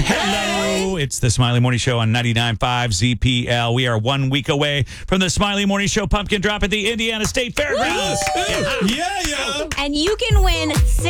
Hello, it's the Smiley Morning Show on 99.5 ZPL. We are 1 week away from the Smiley Morning Show pumpkin drop at the Indiana State Fairgrounds. Yeah. And you can win